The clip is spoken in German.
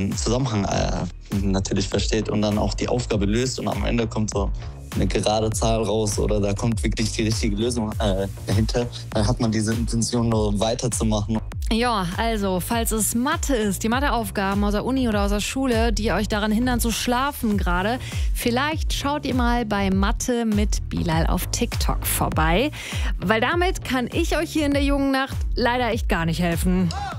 den Zusammenhang natürlich versteht und dann auch die Aufgabe löst und am Ende kommt so eine gerade Zahl raus oder da kommt wirklich die richtige Lösung dahinter, dann hat man diese Intention, nur weiterzumachen. Ja, also, falls es Mathe ist, die Matheaufgaben aus der Uni oder aus der Schule, die euch daran hindern zu schlafen gerade, vielleicht schaut ihr mal bei Mathe mit Bilal auf TikTok vorbei, weil damit kann ich euch hier in der jungen Nacht leider echt gar nicht helfen.